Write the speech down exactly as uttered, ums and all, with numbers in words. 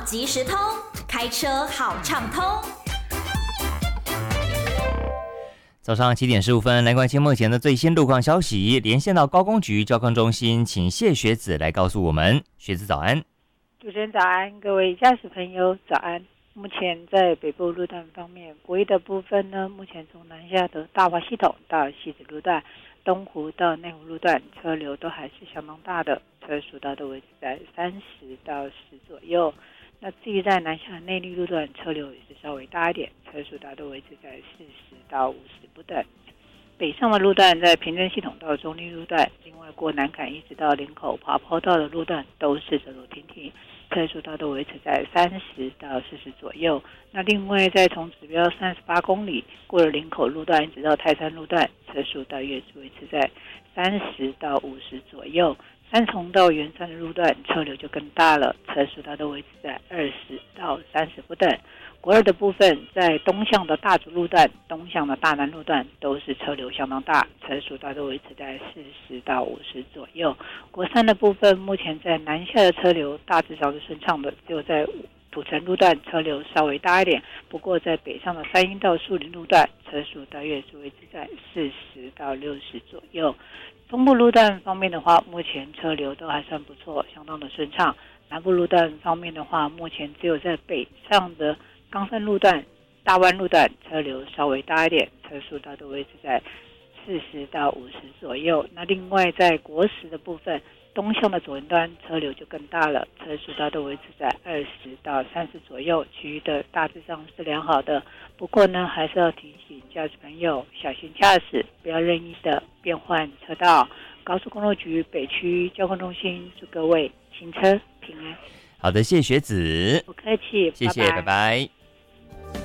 即时通，开车好畅通。 早上七点十五分，来关心目前的最新路况消息。连线到高工局交通中心，请谢学子来告诉我们。学子早安。 主持人早安，各位驾驶朋友早安。目前在北部路段方面，国一的部分呢，目前从南下的大华系统到汐止路段、东湖到内湖路段，车流都还是相当大的，车速大都维持在三十到十左右。那至于在南下的内壢路段，车流也是稍微大一点，车速大都维持在四十到五十不等。北上的路段在平镇系统到中壢路段，另外过南坎一直到林口爬坡道的路段都是走走停停，车速大都维持在三十到四十左右。那另外再从指标三十八公里过了林口路段一直到泰山路段，车速大约是维持在三十到五十左右。三重到圆山的路段车流就更大了，车速大都维持在二十到三十不等。国二的部分在东向的大竹路段、东向的大南路段都是车流相当大，车速大都维持在四十到五十左右。国三的部分目前在南下的车流大致上是顺畅的，只有在土城路段车流稍微大一点，不过在北上的三鶯到树林路段车速大约是维持在四十到六十左右。中部路段方面的话，目前车流都还算不错，相当的顺畅。南部路段方面的话，目前只有在北上的冈山路段、大湾路段车流稍微大一点，车速大都维持在四十到五十左右。那另外在国十的部分，东向的左营端车流就更大了，车速大都维持在二十到三十左右，其余的大致上是良好的。不过呢，还是要提醒驾驶朋友小心驾驶，不要任意的变换车道。高速公路局北区交通中心祝各位行车平安。 好的，谢学子， 不客气， 谢谢，拜拜。拜拜。